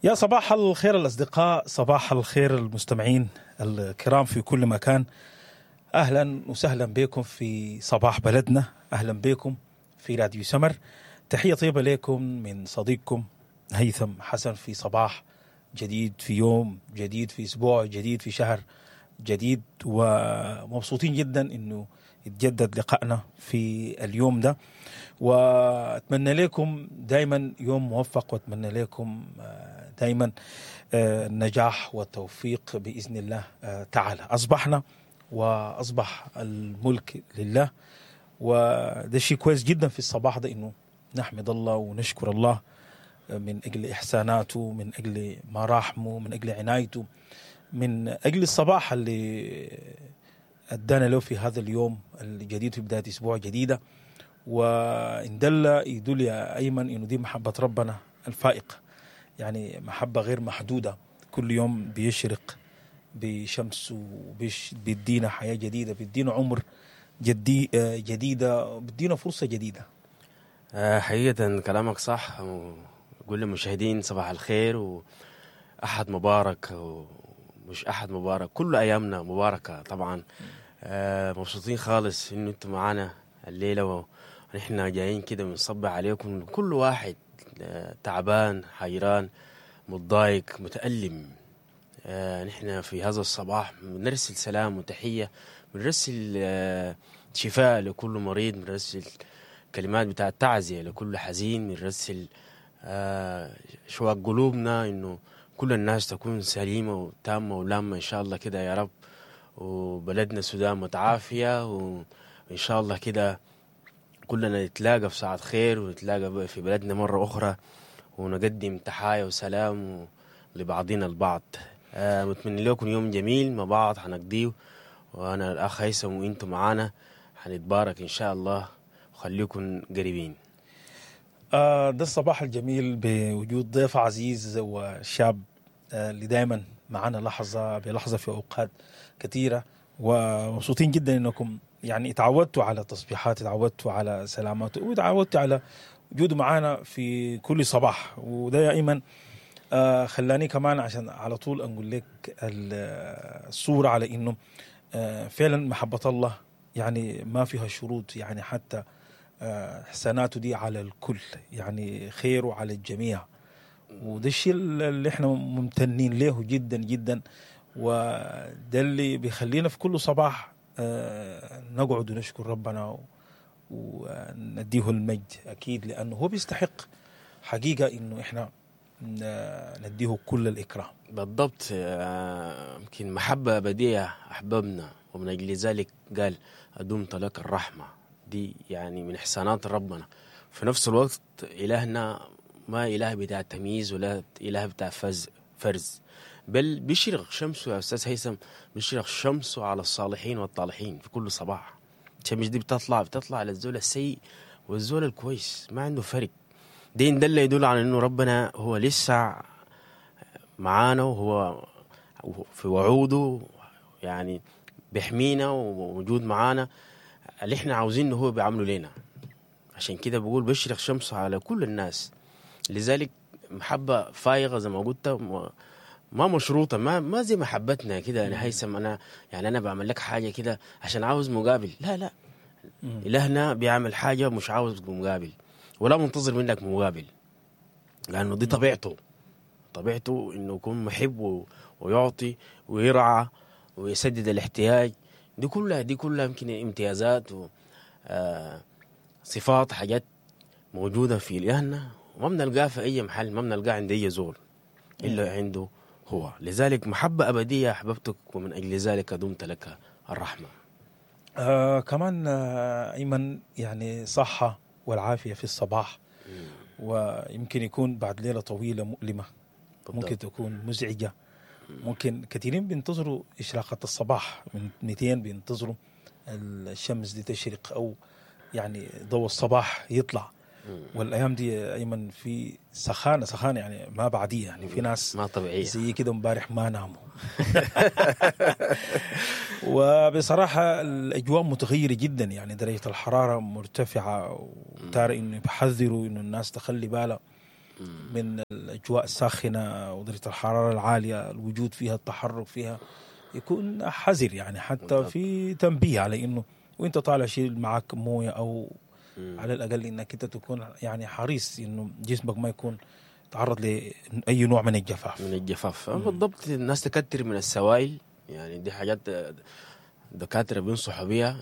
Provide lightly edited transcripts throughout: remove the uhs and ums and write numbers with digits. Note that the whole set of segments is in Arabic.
يا صباح الخير الأصدقاء، صباح الخير المستمعين الكرام في كل مكان. أهلا وسهلا بكم في صباح بلدنا، أهلا بكم في راديو سمر. تحية طيبة لكم من صديقكم هيثم حسن في صباح جديد، في يوم جديد، في أسبوع جديد، في شهر جديد، ومبسوطين جدا أنه يتجدد لقائنا في اليوم ده، وأتمنى لكم دايما يوم موفق، وأتمنى لكم دايما النجاح والتوفيق بإذن الله تعالى. أصبحنا وأصبح الملك لله، وده شيء كويس جدا في الصباح ده، إنه نحمد الله ونشكر الله من أجل إحساناته، من أجل مراحمه، من أجل عنايته، من أجل الصباح اللي أدانا له في هذا اليوم الجديد في بداية أسبوع جديدة. وإن دل يدل يا أيمن إنه دي محبة ربنا الفائقة، يعني محبة غير محدودة، كل يوم بيشرق بشمس وبيدينا حياة جديدة، بيدينا عمر جديدة، بيدينا فرصة جديدة. حقيقة كلامك صح. وقول للمشاهدين صباح الخير وأحد مبارك، ومش أحد مبارك، كل أيامنا مباركة طبعا. مبسوطين خالص إنه أنتم معنا الليلة، ونحن جايين كده بنصبح عليكم. كل واحد تعبان، حيران، متضايق، متألم. نحن في هذا الصباح بنرسل سلام وتحية، بنرسل شفاء لكل مريض، بنرسل كلمات بتاعت تعزية لكل حزين، بنرسل شواق قلوبنا إنه كل الناس تكون سليمة وتامة ولامة إن شاء الله كده يا رب، وبلدنا السودان متعافية، وإن شاء الله كده كلنا نتلاقى في ساعة خير، ونتلاقى في بلدنا مرة أخرى، ونقدم تحايا وسلام لبعضنا البعض. متمنى لكم يوم جميل مع بعض حنقضيه، وأنا الأخ هيثم وإنتم معانا حنتبارك إن شاء الله، وخليكم قريبين. ده الصباح الجميل بوجود ضيف عزيز وشاب اللي دائما معنا لحظة بلحظة في أوقات كثيرة، ومبسوطين جدا إنكم يعني تعودتوا على تصبيحات، تعودتوا على سلامات، وتعودتوا على وجوده معنا في كل صباح. وده يا أيمن خلاني كمان عشان على طول أقول لك الصورة على إنه فعلا محبة الله يعني ما فيها شروط، يعني حتى إحساناته دي على الكل، يعني خيره على الجميع، وده الشيء اللي احنا ممتنين له جدا جدا. وده اللي بيخلينا في كل صباح نقعد ونشكر ربنا ونديه المجد أكيد، لأنه هو بيستحق حقيقة إنه إحنا نديه كل الإكرام. بالضبط. يمكن محبة أبدية أحببنا، ومن أجل ذلك قال أدمت لك الرحمة. دي يعني من إحسانات ربنا. في نفس الوقت إلهنا ما إله بتاع تمييز ولا إله بتاع فرز، بل بيشرق شمسه يا أستاذ هيثم، بيشرق شمسه على الصالحين والطالحين في كل صباح. الشمس دي بتطلع على الزول السيء والزول الكويس، ما عنده فرق. دين ده اللي يدل على إنه ربنا هو لسه معانا، وهو في وعوده يعني بيحمينا وموجود معانا. اللي احنا عاوزينه هو بيعمله لنا، عشان كده بقول بشرق شمسه على كل الناس. لذلك محبة فايغة زي ما قلت، ما مشروطة، ما زي محبتنا كده. أنا هيثم أنا بعمل لك حاجة كده عشان عاوز مقابل، لا. إلهنا بيعمل حاجة مش عاوز مقابل، ولا منتظر منك مقابل، لأنه دي طبيعته إنه يكون محب ويعطي ويرعى ويسدد الاحتياج. دي كلها يمكن امتيازات صفات، حاجات موجودة في إلهنا، وما بنلقاها في أي محل، ما بنلقاها عند أي زول إلا عنده هو. لذلك محبة أبدية أحببتك، ومن أجل ذلك دمت لك الرحمة. كمان أيمن يعني صحة والعافية في الصباح، ويمكن يكون بعد ليلة طويلة مؤلمة، ممكن تكون مزعجة، ممكن كثيرين بينتظروا إشراقة الصباح، من 200 بينتظروا الشمس دي تشرق، أو يعني ضوء الصباح يطلع. والأيام دي أيمن في سخانة يعني ما بعديها، يعني في ناس ما طبيعية زي كده امبارح ما ناموا. وبصراحة الأجواء متغيرة جدا، يعني درجة الحرارة مرتفعة، وتارى إنه بحذروا إنه الناس تخلي بالها من الأجواء الساخنة ودرجة الحرارة العالية، الوجود فيها، التحرك فيها، يكون حذر يعني، حتى في تنبيه على إنه وإنت طالع شيل معك موية، أو على الأقل إنك أنت تكون يعني حريص إنه جسمك ما يكون تعرض لأي نوع من الجفاف. بالضبط. الناس تكتر من السوائل، يعني دي حاجات دكاترة بينصحوا بيها،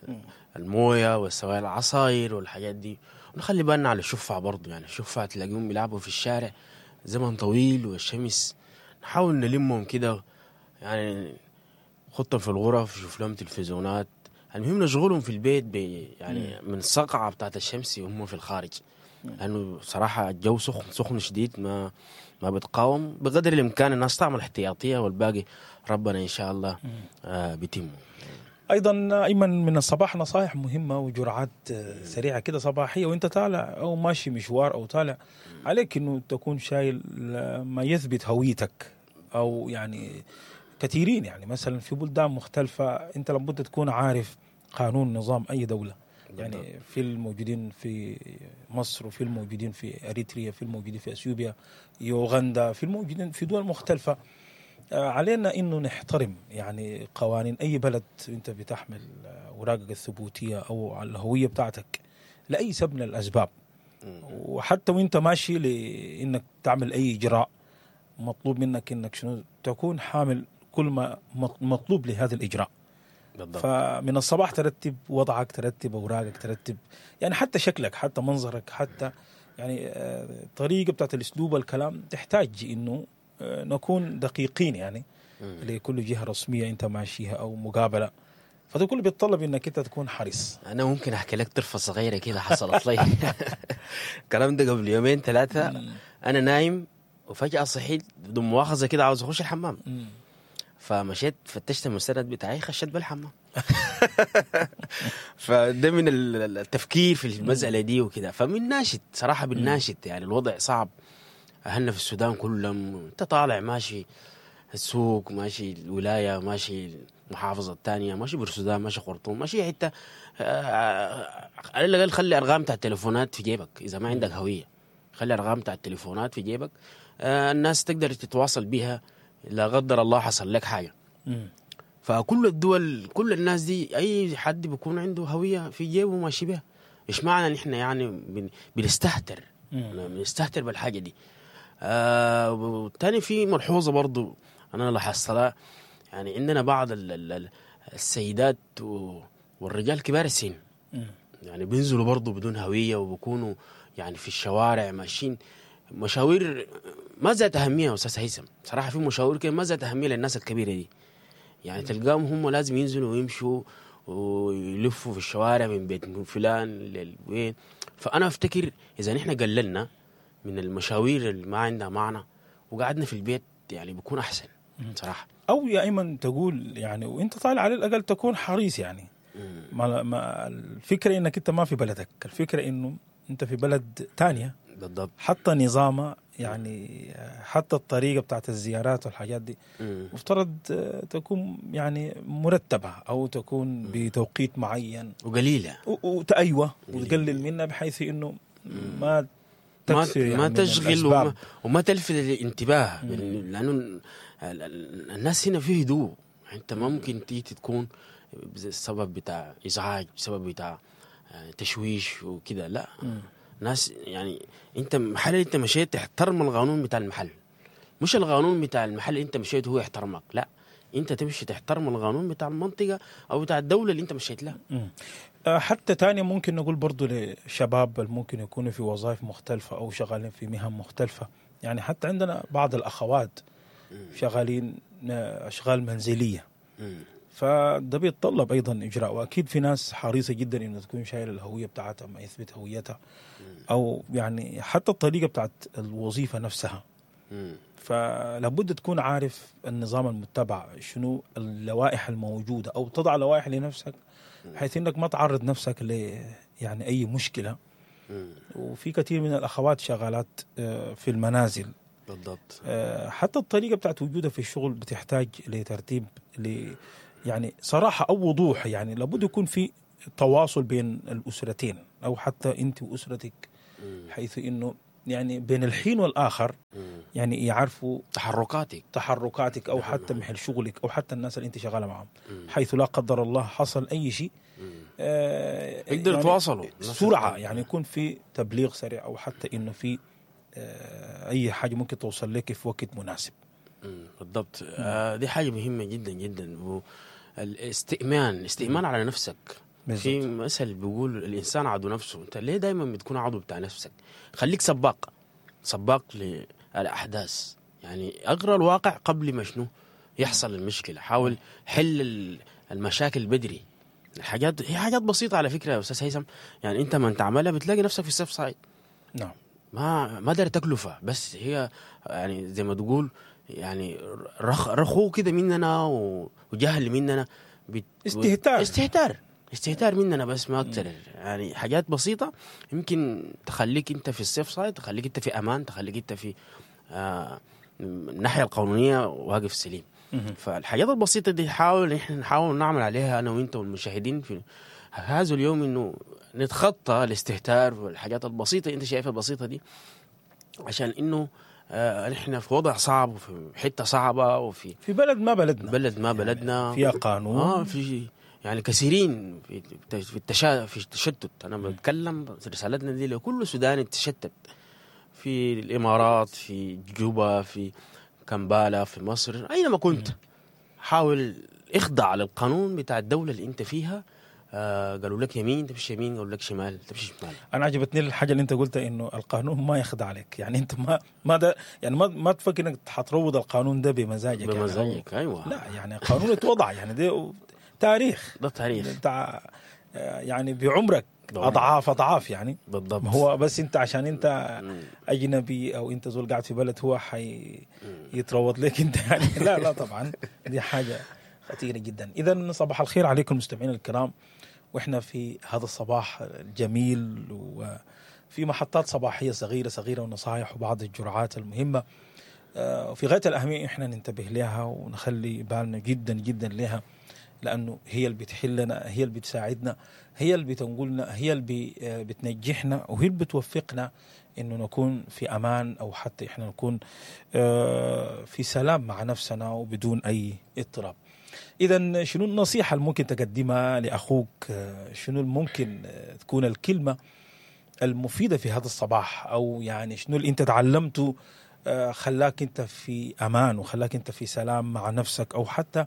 الموية والسوائل، العصاير والحاجات دي. ونخلي بالنا على الشفع برضو، يعني الشفع تلاقيهم بيلعبوا في الشارع زمن طويل والشمس، نحاول نلمهم كده، يعني خطهم في الغرف، نشوف لهم تلفزيونات. المهم نشغلهم في البيت يعني من الصقعة بتاعت الشمس وهم في الخارج، لأنه صراحة الجو سخن شديد، ما بتقاوم. بقدر الإمكان الناس تعمل احتياطية، والباقي ربنا إن شاء الله بيتم. أيضا أيمن، من الصباح نصائح مهمة وجرعات سريعة كده صباحية، وإنت طالع أو ماشي مشوار أو طالع، عليك إنه تكون شايل ما يثبت هويتك. أو يعني كثيرين يعني مثلا في بلدان مختلفة أنت لابد تكون عارف قانون نظام أي دولة، يعني في الموجودين في مصر، وفي الموجودين في أريتريا، في الموجودين في أثيوبيا، يوغندا، في الموجودين في دول مختلفة. علينا إنه نحترم يعني قوانين أي بلد. أنت بتحمل أوراقك الثبوتية أو الهوية بتاعتك لأي سبب من الأسباب، وحتى وأنت ماشي لإنك تعمل أي إجراء، مطلوب منك إنك شنو تكون حامل كل ما مطلوب لهذا الإجراء. بالضبط. فمن الصباح ترتب وضعك، ترتب أوراقك، ترتب يعني حتى شكلك، حتى منظرك، حتى يعني طريقة بتاعت الأسلوب والكلام، تحتاج إنه نكون دقيقين يعني لكل جهة رسمية أنت ماشيها أو مقابلة. فده كله بيتطلب إنك أنت تكون حريص. أنا ممكن أحكي لك طرفة صغيرة كده حصلت لي. الكلام ده قبل يومين 3. أنا نايم وفجأة صحيت بدون مؤاخذة كده، عاوز أخش الحمام. فمشيت فتشت المستند بتاعي، خشيت بالحمام. فده من التفكير في المسألة دي وكده. فمن ناشد صراحة، بالناشد يعني الوضع صعب. أهلنا في السودان كلهم، أنت طالع ماشي السوق، ماشي الولاية، ماشي المحافظة الثانية، ماشي بالسودان، ماشي خرطوم، ماشي حتة، على الأقل خلي أرقام تاع التليفونات في جيبك. إذا ما عندك هوية خلي أرقام تاع التليفونات في جيبك، الناس تقدر تتواصل بها لا قدر الله حصل لك حاجة. فكل الدول، كل الناس دي، أي حد بيكون عنده هوية في جيبه ماشي بها. إيش معنى نحن يعني بنستهتر بالحاجة دي. تاني في ملحوظة برضو أنا لاحظتها، يعني عندنا بعض السيدات والرجال كبار السن يعني بينزلوا برضو بدون هوية، وبيكونوا يعني في الشوارع ماشيين مشاوير ما ذات أهمية. أستاذ هيثم صراحة في مشاوير كده ما ذات أهمية للناس الكبيرة دي، يعني تلقاهم هم لازم ينزلوا ويمشوا ويلفوا في الشوارع من بيت فلان للوين. فأنا أفتكر إذا نحن قللنا من المشاوير اللي ما عندها معنى وقعدنا في البيت، يعني بيكون أحسن صراحة. أو يا أيمن تقول يعني وإنت طالع على الأقل تكون حريص يعني. ما الفكرة إنك أنت ما في بلدك، الفكرة إنه أنت في بلد تانية. بالضبط. حتى نظامها يعني حتى الطريقة بتاعت الزيارات والحاجات دي مفترض تكون يعني مرتبة، أو تكون بتوقيت معين وقليلة أيوة، وتقلل منها بحيث إنه ما ما تشغل وما تلفت الانتباه، لأنه الناس هنا فيه هدوء. أنت ما ممكن تيجي تكون سبب بتاع إزعاج، سبب بتاع تشويش وكده، لا. ناس يعني أنت محل أنت مشيت تحترم القانون بتاع المحل، مش القانون بتاع المحل أنت مشيت هو يحترمك، لا. أنت تمشي تحترم القانون بتاع المنطقة أو بتاع الدولة اللي أنت مشيت لها. حتى تاني ممكن نقول برضو لشباب ممكن يكونوا في وظائف مختلفة أو شغالين في مهن مختلفة. يعني حتى عندنا بعض الأخوات شغالين أشغال منزلية، فده بيتطلب أيضا إجراء. وأكيد في ناس حريصة جدا إنه تكون شايلة الهوية بتاعتها، ما يثبت هويتها، أو يعني حتى الطريقة بتاعت الوظيفة نفسها. فلابد تكون عارف النظام المتبع، شنو اللوائح الموجودة، أو تضع لوائح لنفسك بحيث إنك ما تعرض نفسك ل يعني أي مشكلة. وفي كثير من الأخوات شغالات في المنازل. بالضبط. حتى الطريقة بتاعت وجودها في الشغل بتحتاج لترتيب، يعني صراحة أو وضوح. يعني لابد يكون في تواصل بين الأسرتين، أو حتى أنت وأسرتك، حيث إنه يعني بين الحين والآخر يعني يعرفوا تحركاتك أو حتى محل شغلك أو حتى الناس اللي أنت شغالة معهم، حيث لا قدر الله حصل أي شيء يقدروا يتواصلوا بسرعة، يعني يكون في تبليغ سريع أو حتى إنه في أي حاجة ممكن توصل لك في وقت مناسب. بالضبط. دي حاجة مهمة جدا جدا. الاستئمان على نفسك. بالضبط. في مثل بيقول الإنسان عدو نفسه. أنت ليه دايما بتكون عدو بتاع نفسك؟ خليك سباق للأحداث، يعني أقرأ الواقع قبل ما شنو يحصل المشكلة. حاول حل المشاكل بدري. الحاجات هي حاجات بسيطة على فكرة يا أستاذ هيثم، يعني أنت ما تعملها بتلاقي نفسك في السيف سايد. نعم. ما دار تكلفة، بس هي يعني زي ما تقول يعني رخو كده مننا وجهل مننا، استهتار مننا بس ما أكتر. يعني حاجات بسيطة يمكن تخليك أنت في السيف سايد، تخليك أنت في أمان، تخليك أنت في الناحية القانونية واقف سليم. فالحاجات البسيطة دي نحاول نعمل عليها أنا وإنت والمشاهدين في هذا اليوم، إنه نتخطى الاستهتار والحاجات البسيطة أنت شايفها البسيطة دي، عشان إنه نحن في وضع صعب وفي حتة صعبة وفي بلد ما بلدنا يعني فيها قانون. في يعني كثيرين في التشتت. أنا بتكلم رسالتنا دي لكل سوداني تشتت في الإمارات، في جوبا، في كمبالا، في مصر، أينما كنت. حاول اخضع للقانون بتاع الدولة اللي انت فيها. قالوا لك يمين تمشي يمين، قالوا لك شمال تمشي شمال. انا عجبتني الحاجه اللي انت قلتها، انه القانون ما يخضع عليك. يعني انت ما ده يعني ما تفكر انك حتروض القانون ده بمزاجك يعني ايوه، لا، يعني قانون اتوضع، يعني ده تاريخ بتاع يعني بعمرك اضعاف يعني. بالضبط. هو بس انت عشان انت اجنبي او انت زول قاعد في بلد هو يتروض لك انت يعني لا طبعا دي حاجه خطيره جدا. اذا صباح الخير عليكم المستمعين الكرام، واحنا في هذا الصباح الجميل وفي محطات صباحيه صغيره ونصائح وبعض الجرعات المهمه في غايه الاهميه احنا ننتبه لها ونخلي بالنا جدا جدا لها، لأنه هي اللي بتحلنا، هي اللي بتساعدنا، هي اللي بتنقلنا، هي اللي بتنجحنا، وهي اللي بتوفقنا إنه نكون في أمان، أو حتى إحنا نكون في سلام مع نفسنا وبدون أي اضطراب. إذن شنو النصيحة اللي ممكن تقدمها لأخوك؟ شنو ممكن تكون الكلمة المفيدة في هذا الصباح؟ أو يعني شنو اللي أنت تعلمته خلاك أنت في أمان وخلاك أنت في سلام مع نفسك، أو حتى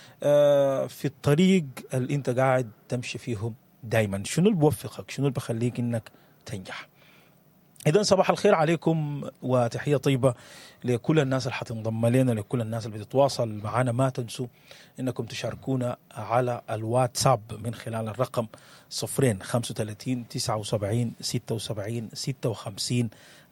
في الطريق اللي انت قاعد تمشي فيهم دايما؟ شنو اللي بوفقك؟ شنو اللي بخليك انك تنجح؟ اذا صباح الخير عليكم وتحية طيبة لكل الناس اللي حتنضم لنا، لكل الناس اللي بتتواصل معنا. ما تنسوا انكم تشاركونا على الواتساب من خلال الرقم 035 79 76 56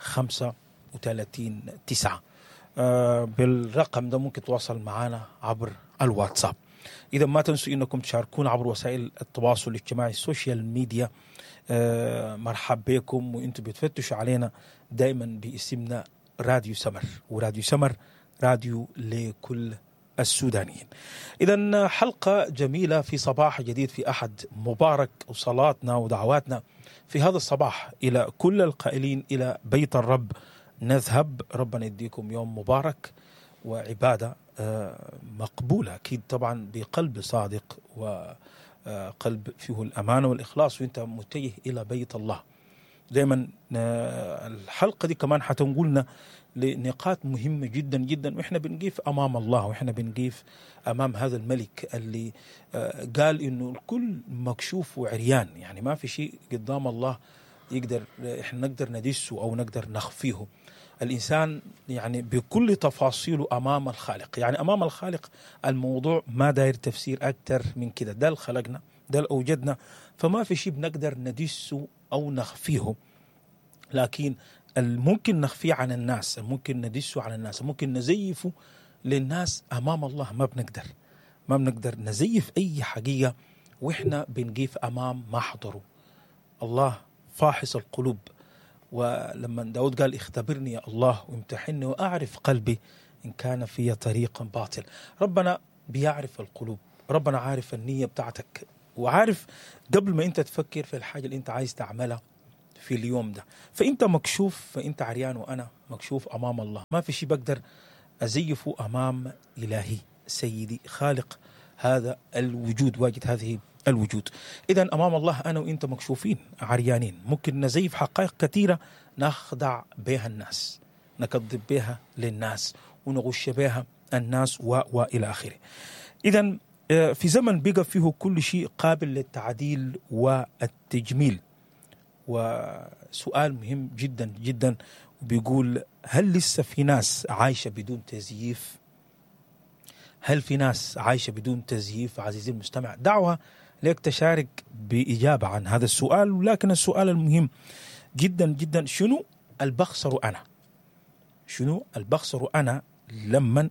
35 9. بالرقم ده ممكن تواصل معنا عبر الواتساب. إذا ما تنسوا إنكم تشاركون عبر وسائل التواصل الاجتماعي، السوشيال ميديا. مرحب بكم، وإنتم بتفتشوا علينا دائما باسمنا راديو سمر، وراديو سمر راديو لكل السودانيين. إذا حلقة جميلة في صباح جديد في أحد مبارك، وصلاتنا ودعواتنا في هذا الصباح إلى كل القائلين إلى بيت الرب نذهب. ربنا يديكم يوم مبارك وعبادة مقبولة، أكيد طبعا بقلب صادق وقلب فيه الأمانة والإخلاص، وإنت متجه إلى بيت الله. دائما الحلقة دي كمان حتنقلنا لنقاط مهمة جدا جدا، وإحنا بنقيف أمام الله، وإحنا بنقيف أمام هذا الملك اللي قال إنه الكل مكشوف وعريان، يعني ما في شيء قدام الله إحنا نقدر ندسه أو نقدر نخفيه. الإنسان يعني بكل تفاصيله أمام الخالق، يعني أمام الخالق الموضوع ما داير تفسير أكتر من كده. ده اللي خلقنا، ده اللي أوجدنا، فما في شيء بنقدر ندسه أو نخفيه. لكن ممكن نخفيه عن الناس، ممكن ندسه عن الناس، ممكن نزيفه للناس. أمام الله ما بنقدر نزيف أي حقيقة، وإحنا بنقيف أمام محضره. الله فاحص القلوب، ولما داود قال اختبرني يا الله وامتحني وأعرف قلبي إن كان في طريق باطل. ربنا بيعرف القلوب، ربنا عارف النية بتاعتك، وعارف قبل ما أنت تفكر في الحاجة اللي أنت عايز تعملها في اليوم ده. فأنت مكشوف، فأنت عريان وأنا مكشوف أمام الله. ما في شيء بقدر أزيفه أمام إلهي سيدي خالق هذا الوجود، واجد هذه الوجود. إذن أمام الله أنا وإنت مكشوفين عريانين. ممكن نزيف حقائق كثيرة نخدع بها الناس، نكذب بها للناس، ونغش بها الناس وإلى آخره. إذن في زمن بقى فيه كل شيء قابل للتعديل والتجميل. وسؤال مهم جدا جدا بيقول: هل لسه في ناس عايشة بدون تزييف؟ هل في ناس عايشة بدون تزييف عزيزي المستمع؟ دعوة لك تشارك بإجابة عن هذا السؤال. لكن السؤال المهم جدا جدا: شنو البخسر أنا؟ شنو البخسر أنا لما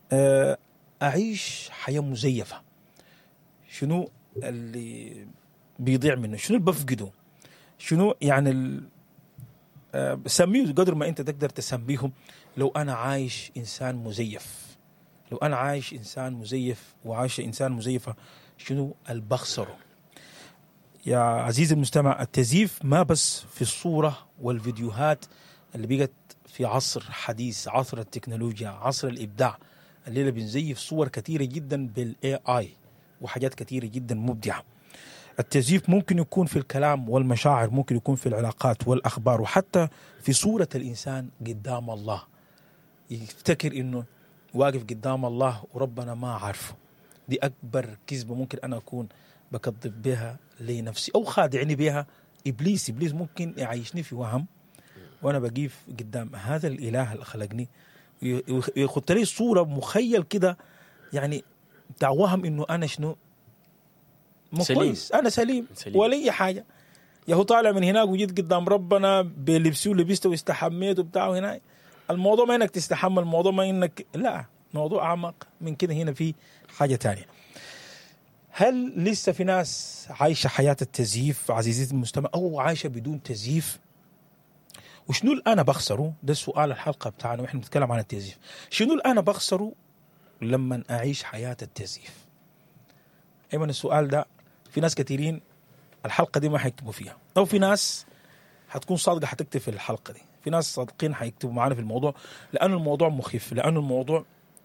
أعيش حياة مزيفة؟ شنو اللي بيضيع منه؟ شنو اللي بفقده؟ شنو يعني سميه قدر ما أنت تقدر تسميهم. لو أنا عايش إنسان مزيف، لو أنا عايش إنسان مزيف وعايش إنسان مزيفة، شنو البخسره؟ يا عزيزي المستمع، التزييف ما بس في الصورة والفيديوهات اللي بقت في عصر حديث، عصر التكنولوجيا، عصر الإبداع. الليلة بنزيف صور كثيرة جدا بالAI وحاجات كثيرة جدا مبدعة. التزييف ممكن يكون في الكلام والمشاعر، ممكن يكون في العلاقات والأخبار، وحتى في صورة الإنسان قدام الله. يفتكر إنه واقف قدام الله وربنا ما عارفه. دي أكبر كذبة ممكن أنا أكون بكذب بها لنفسي أو خادعني بها إبليس. ممكن يعيشني في وهم وأنا بقيف قدام هذا الإله اللي خلقني، يخط لي صورة مخيل كده، يعني بتاع وهم إنه أنا شنو كويس، أنا سليم ولا أي حاجة. يهو طالع من هناك وجيت قدام ربنا بلبسي ولبسته واستحميت وبتاعه. هنا الموضوع ما إنك تستحمل، الموضوع ما إنك، لا، موضوع أعمق من كده. هنا في حاجة تانية. هل لسه في ناس عايشة حياة التزييف عزيزي المستمع، أو عايشة بدون تزييف؟ وشنو اللي أنا بخسره؟ ده سؤال الحلقة بتاعنا وإحنا بنتكلم عن التزييف. شنو اللي أنا بخسره لما أعيش حياة التزييف؟ أيضا السؤال ده في ناس كثيرين الحلقة دي ما حيكتبوا فيها، أو في ناس حتكون صادقة حتكتب في الحلقة دي. في ناس صادقين حيكتبوا معنا في الموضوع، لأن الموضوع مخيف، لأن الموضوع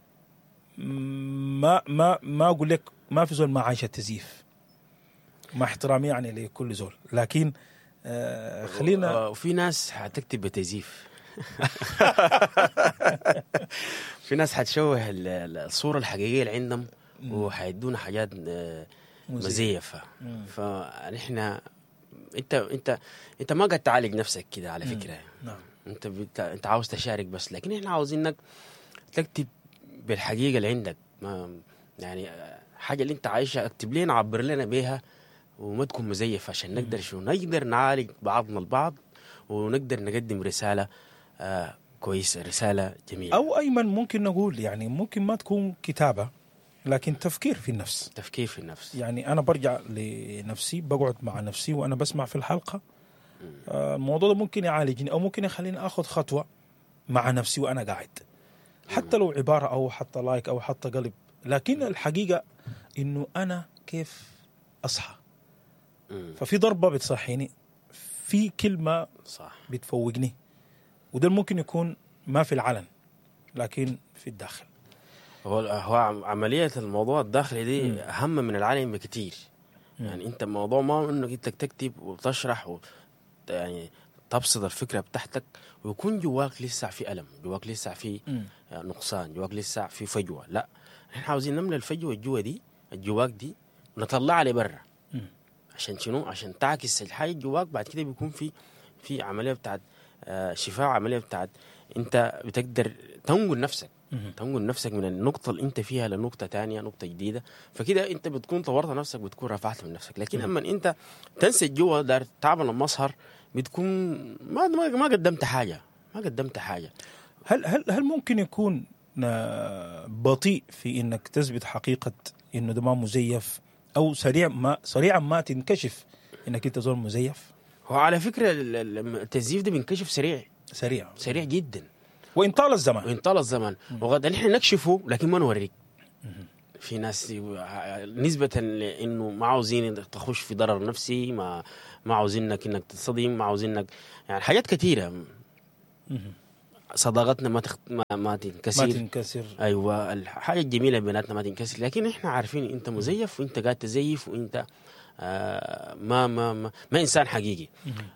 ما أقول لك ما في زول ما عايش التزييف، مع احترامي يعني لكل زول، لكن خلينا. وفي ناس حتكتب بتزييف. في ناس حتشوه الصورة الحقيقية اللي عندهم وحيدونا حاجات مزيفة. فنحن انت ما قاعد تعالج نفسك كده على فكرة. نعم. انت عاوز تشارك بس، لكن احنا عاوزينك تكتب بالحقيقة اللي عندك. يعني حاجة اللي انت عايشها اكتب لنا، عبر لنا بيها، وما تكون مزيفة، عشان نقدر نعالج بعضنا البعض، ونقدر نقدم رسالة كويسة، رسالة جميلة. أو أيمن ممكن نقول يعني ممكن ما تكون كتابة، لكن تفكير في النفس. تفكير في النفس. يعني أنا برجع لنفسي، بقعد مع نفسي وأنا بسمع في الحلقة. الموضوع ده ممكن يعالجني، أو ممكن يخليني أخذ خطوة مع نفسي وأنا قاعد، حتى لو عبارة أو حتى لايك أو حتى قلب. لكن الحقيقة إنه أنا كيف أصحى. ففي ضربة بتصحيني، في كلمة صح بتفوقني، وده ممكن يكون ما في العلن لكن في الداخل. هو عملية الموضوع الداخلي دي أهم من العلن بكتير. يعني أنت الموضوع ما إنك أنت تكتب وتشرح يعني تبسط الفكرة بتاعتك، ويكون جواك لسه في ألم، جواك لسه في نقصان، جواك لسه في فجوة. لا، نحن عاوزين نملى الفجوة الجواك دي ونطلعها لبرا. عشان شنو؟ عشان تعكس الحاجة جواك. بعد كده بيكون في عملية بتاعت شفاء، عملية بتاعت انت بتقدر تنقل نفسك من النقطة اللي انت فيها لنقطة تانية، نقطة جديدة. فكده انت بتكون طورت نفسك، بتكون رفعت من نفسك. لكن اما انت تنسج جوا دار تعمل المظهر، بتكون ما قدمت حاجة. هل ممكن يكون بطيء في انك تثبت حقيقة انه ده ما مزيف، او سريعا ما تنكشف انك انت زول مزيف؟ هو على فكرة التزييف ده بينكشف سريع جدا، وإن طال الزمان. وغدا نحن نكشفه لكن ما نوريك. في ناس نسبة لانه ما عاوزين تخش في ضرر نفسي، ما عاوزينك انك تتصدم، ما عاوزينك يعني حاجات كثيرة. صداقتنا ما تنكسر. ايوه الحاجة الجميلة بيناتنا ما تنكسر، لكن احنا عارفين انت مزيف وانت قاعد تزيف وانت ما انسان حقيقي.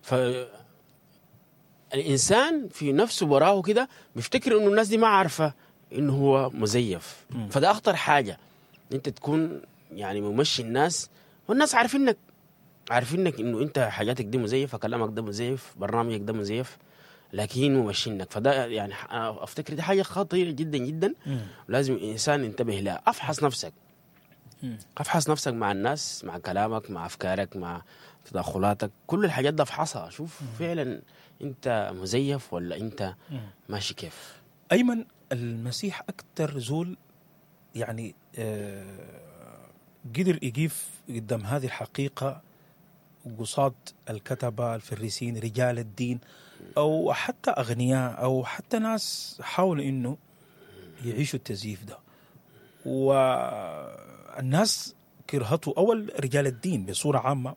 فالانسان في نفسه براه كده بيفتكر انه الناس دي ما عارفة انه هو مزيف. فده اخطر حاجة، انت تكون يعني ممشي الناس والناس عارفينك انه انت حاجاتك دي مزيفة، كلامك ده مزيف، برنامجك ده مزيف، لكن ممشينك. فده يعني افتكر دي حاجة خطيرة جدا جدا. لازم الانسان ينتبه لها. افحص نفسك مع الناس، مع كلامك، مع افكارك، مع تدخلاتك، كل الحاجات دي افحصها، شوف فعلا انت مزيف ولا انت ماشي كيف. ايمن، المسيح اكتر زول يعني قدر يقيف قدام هذه الحقيقة قصاد الكتبة الفريسين رجال الدين أو حتى أغنياء أو حتى ناس حاولوا إنه يعيشوا التزييف ده. والناس كرهته أول رجال الدين بصورة عامة،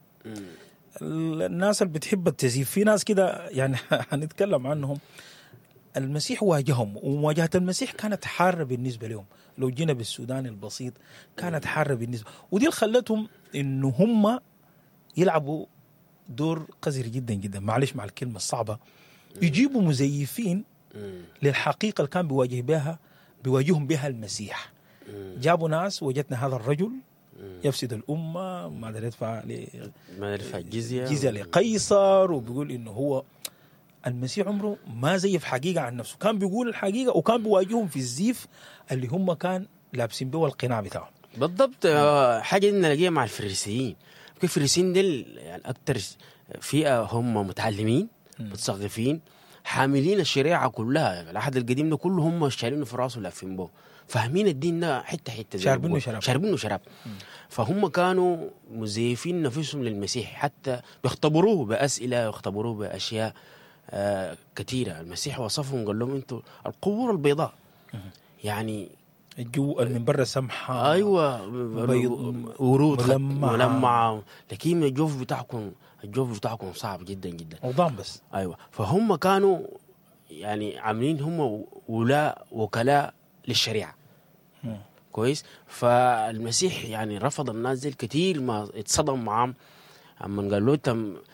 الناس اللي بتحب التزييف، في ناس كده يعني هنتكلم عنهم. المسيح واجههم، ومواجهة المسيح كانت حارة بالنسبة لهم. لو جينا بالسودان البسيط كانت حارة بالنسبة، ودي اللي خلتهم إنه هم يلعبوا دور قذر جدا جدا، معلش مع الكلمة الصعبة، يجيبوا مزيفين للحقيقة اللي كان بيواجههم بها المسيح. جابوا ناس، وجدنا هذا الرجل يفسد الأمة، ما يدفع جزية لقيصر، وبيقول إنه هو المسيح عمره ما زيف حقيقة عن نفسه، كان بيقول الحقيقة وكان بيواجههم في الزيف اللي هم كان لابسين به القناع بتاعهم. بالضبط. حاجة نلاقيها مع الفريسيين. الفريسيين دول يعني أكتر فئة هم متعلمين متثقفين، حاملين الشريعة كلها، العهد القديم ده كله هم شايلينه في راسه لافين به، فاهمين الدين ده حتة شاربينه شراب. فهم كانوا مزيفين نفسهم للمسيح، حتى بيختبروه بأسئلة، يختبروه بأشياء كثيرة. المسيح وصفهم قال لهم انتوا القبور البيضاء، يعني الجو من برا سمحة، ايوه ورود ملمعة، لكن الجوف بتاعكم صعب جدا جدا وضام بس. ايوه، فهم كانوا يعني عاملين هم وكلاء للشريعة. كويس. فالمسيح يعني رفض الناس دي كتير، ما اتصدم معهم اما قال له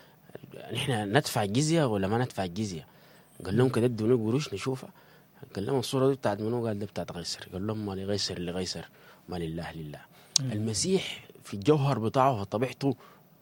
نحن ندفع الجزية ولا ما ندفع الجزية. قال لهم كده ادوني قروش نشوفها. قال لهم الصورة دي بتاعت منو؟ قال ده بتاعت قيصر. قال لهم ما لغيصر لغيصر ما لله لله. المسيح في الجوهر بتاعه وطبيعته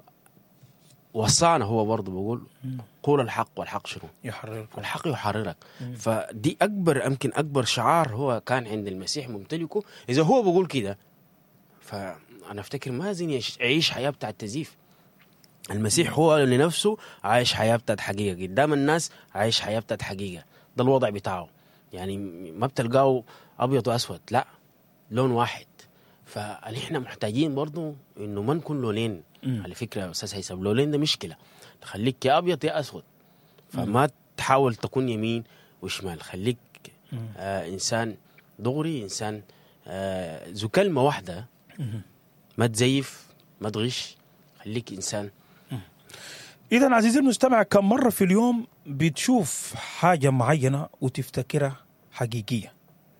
وصانا، هو برضه بيقول قول الحق والحق شنو؟ الحق يحررك. فدي يمكن أكبر شعار هو كان عند المسيح ممتلكه. إذا هو بيقول كده فأنا أفتكر ما زين يعيش حياة بتاعت تزييف. المسيح هو لنفسه عايش حياة بتاعت حقيقة قدام الناس، عايش حياة بتاعت حقيقة. ده الوضع بتاعه، يعني ما بتلقاه أبيض وأسود، لا لون واحد. فنحن محتاجين برضو إنه ما نكون لونين. على فكرة يا أستاذ هيثم، لونين ده مشكلة، خليك يا أبيض يا أسود. فما تحاول تكون يمين وشمال، خليك إنسان دغري، إنسان ذو كلمة واحدة، ما تزيف ما تغش، خليك إنسان. إذن عزيزي المستمع، كم مرة في اليوم بتشوف حاجة معينة وتفتكرها حقيقية؟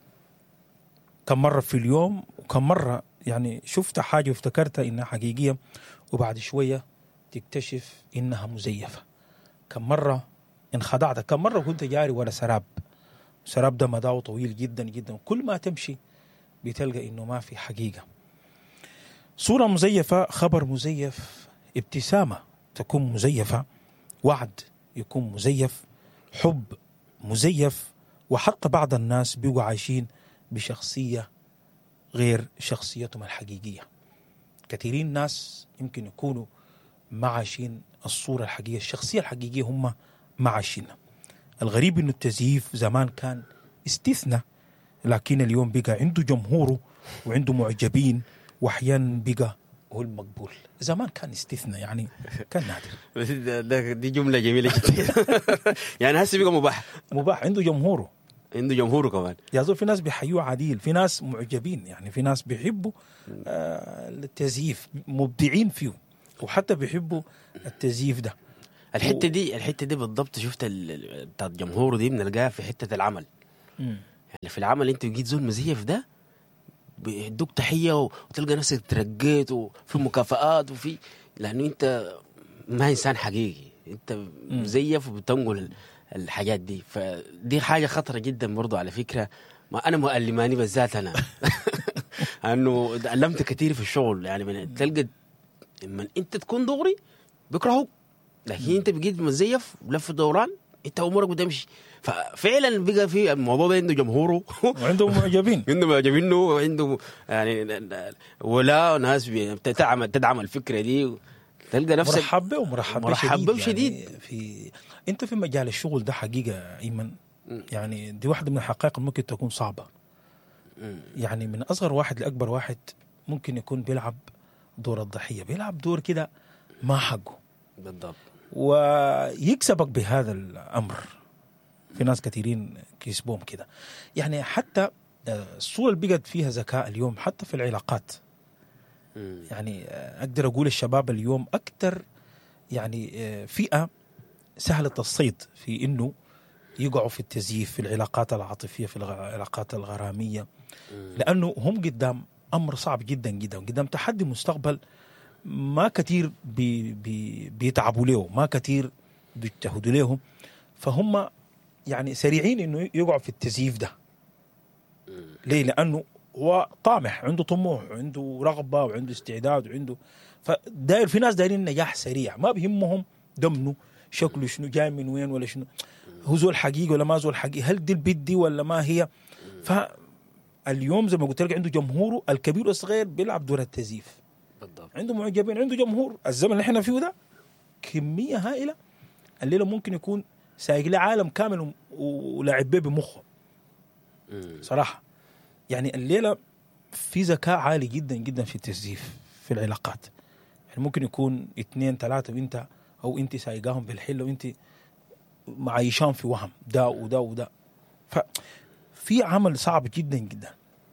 كم مرة في اليوم وكم مرة يعني شفت حاجة وافتكرتها إنها حقيقية وبعد شوية تكتشف إنها مزيفة؟ كم مرة انخدعت؟ كم مرة كنت جاري ورا سراب ده مداه طويل جدا جدا، كل ما تمشي بتلقى إنه ما في حقيقة. صورة مزيفة، خبر مزيف، ابتسامة تكون مزيفة، وعد يكون مزيف، حب مزيف، وحتى بعض الناس بيقوا عايشين بشخصية غير شخصيتهم الحقيقية. كثيرين ناس يمكن يكونوا ما عايشين الصورة الحقيقية، الشخصية الحقيقية هم ما عايشينها. الغريب إنه التزييف زمان كان استثناء، لكن اليوم بقى عنده جمهوره وعنده معجبين، وأحيانا بقى هو المقبول. زمان كان استثناء، يعني كان نادر. دي جملة جميلة جدا. يعني هسه بقى مباح عنده جمهوره عنده جمهوره كمان. يا زول في ناس بيحيوه عديل، في ناس معجبين، يعني في ناس بيحبوا التزييف، مبدعين فيه، وحتى بيحبوا التزييف ده. الحته دي بالضبط شفت بتاعت جمهوره دي بنلقاها في حته العمل. يعني في العمل انت جيت زول مزيف ده بيدوك تحيه وتلقى نفسك ترقيت وفي مكافآت وفي، لانه انت ما انسان حقيقي، انت مزيف وبتنقل الحاجات دي. فدي حاجه خطره جدا برضو على فكره. ما انا مؤلماني بالذات انا انه تعلمت كثير في الشغل. يعني من تلقى من انت تكون دغري بيكرهوك، لكن انت بقيت مزيف ولف دوران انت امورك بتمشي. ففعلا بقى في الموضوع ده عنده جمهوره وعنده معجبين عنده معجبينه وعنده يعني ولا ناس تدعم الفكره دي، تلقى نفسك مرحب به شديد. يعني انت في مجال الشغل ده حقيقه ايمن، يعني دي واحده من الحقائق ممكن تكون صعبه. يعني من اصغر واحد لاكبر واحد ممكن يكون بيلعب دور الضحيه، بيلعب دور كده ما حقه بالضبط، ويكسبك بهذا الامر. في ناس كثيرين كيسبوهم كده. يعني حتى الصورة اللي بقت فيها ذكاء اليوم حتى في العلاقات. يعني أقدر أقول الشباب اليوم أكثر يعني فئة سهلة الصيد في إنه يقعوا في التزييف في العلاقات العاطفية، في العلاقات الغرامية، لأنه هم قدام أمر صعب جدا جدا، قدام تحدي مستقبل ما كثير بيتعبوا له، ما كثير بيجتهدوا لهم، فهم يعني سريعين انه يقعوا في التزييف ده. ليه؟ لانه هو طامح، عنده طموح وعنده رغبه وعنده استعداد وعنده، فداير في ناس دايرين نجاح سريع، ما بيهمهم دمنه شكله شنو، جاي من وين ولا شنو، هو زول حقيقي ولا ما زول حقيقي، هل دي البيت دي ولا ما هي. فاليوم زي ما قلت لك عنده جمهوره الكبير والصغير بيلعب دور التزييف بالضبط. عنده معجبين، عنده جمهور. الزمن اللي احنا فيه ده كميه هائله، الليله ممكن يكون سايق له عالم كامل ولاعب به بمخه صراحة. يعني الليلة في ذكاء عالي جدا جدا في التزييف في العلاقات. يعني ممكن يكون 2 3 وانت او انت سايقاهم بالحلة وانت معايشان في وهم ده وده وده، ففي عمل صعب جدا جدا.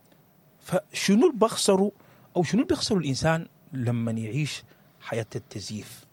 فشنو اللي بخسره او شنو اللي بيخسره الانسان لما يعيش حياة التزييف؟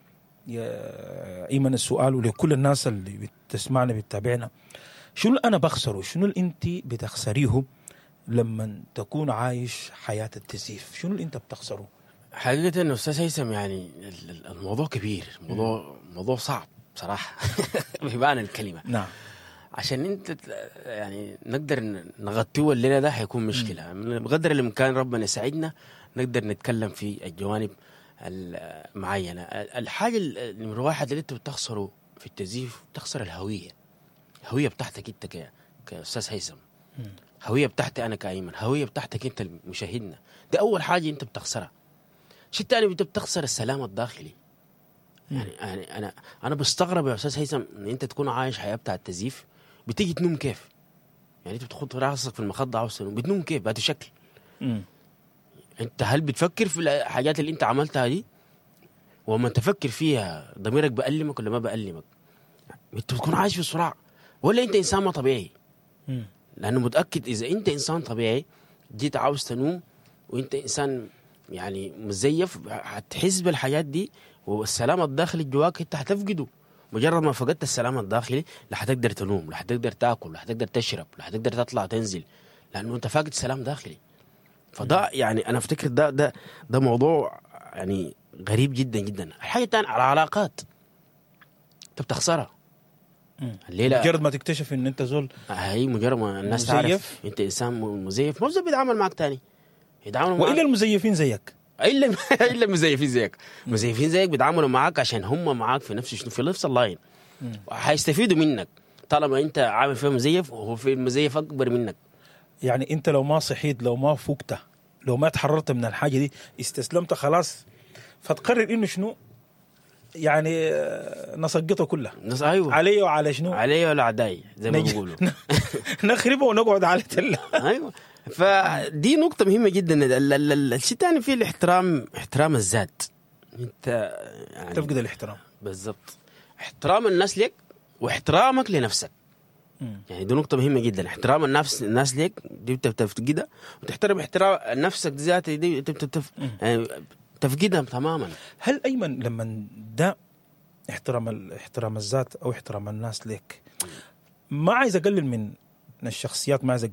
يا ايمن السؤال ولكل الناس اللي بتسمعنا بتتابعنا، شنو انا بخسره، شنو اللي انت بتخسريه لما تكون عايش حياة التزييف؟ شنو اللي انت بتخسره؟ حقيقة انه استاذ هيثم يعني الموضوع كبير، موضوع صعب بصراحة بمعنى الكلمة. نعم. عشان انت يعني نقدر نغطيه الليلة ده حيكون مشكلة. بقدر الامكان ربنا يساعدنا نقدر نتكلم في الجوانب المعينة. الحاجة نمرة واحد اللي انت بتخسره في التزييف، بتخسر الهوية بتاعتك انت كأستاذ هيثم، هوية بتاعتي انا كأيمن، هوية بتاعتك انت المشاهدنا. ده اول حاجة انت بتخسرها. شيء تاني انت بتخسر السلام الداخلي. يعني انا بستغرب يا استاذ هيثم ان انت تكون عايش حياة بتاع التزييف، بتيجي تنوم كيف؟ يعني انت بتخط راسك في المخدة عاوز تنوم، بتنوم كيف بهذا الشكل؟ انت هل بتفكر في الحاجات اللي انت عملتها دي؟ وما تفكر فيها ضميرك بألمك ولا ما بألمك؟ انت بتكون عايش في صراع، ولا انت انسان ما طبيعي؟ لانه متأكد اذا انت انسان طبيعي جيت عاوز تنوم وانت انسان يعني مزيف، هتحس بالحاجات دي، والسلام الداخلي جواك انت هتفقده. مجرد ما فقدت السلام الداخلي لا هتقدر تنوم، لا هتقدر تاكل، لا هتقدر تشرب، لا هتقدر تطلع تنزل، لانه انت فاقد سلام داخلي. فده يعني انا افتكر ده موضوع يعني غريب جدا جدا. الحاجه الثانيه على العلاقات انت بتخسرها الليله، مجرد ما تكتشف ان انت زول، هي مجرد ما الناس تعرف انت انسان مزيف، ما زول بيتعامل معك تاني، يتعاملوا معك. والا المزيفين زيك، الا المزيفين زيك، مزيفين زيك بيتعاملوا معك عشان هم معك في نفس اللاين، وحيستفيدوا منك طالما انت عامل فيهم مزيف وهو في المزيف اكبر منك. يعني انت لو ما صحيت، لو ما فوقت، لو ما تحررت من الحاجه دي، استسلمت خلاص، فتقرر انه شنو يعني نسقطه كلها. ايوه، علي وعلى شنو، علي ولا عداي زي ما بيقولوا نخربه ونقعد على تله. ايوه. فدي نقطه مهمه جدا. الشيء الثاني فيه احترام الذات. انت يعني تفقد الاحترام. بالضبط، احترام الناس لك واحترامك لنفسك. يعني دي نقطة مهمة جدا. احترام الناس ليك دي بتفقدها، وتحترم احترام نفسك ذاتي دي يعني تفقدها تماما. هل أيمن لما ده احترام الذات أو احترام الناس ليك، ما عايز أقلل من الشخصيات، ما عايز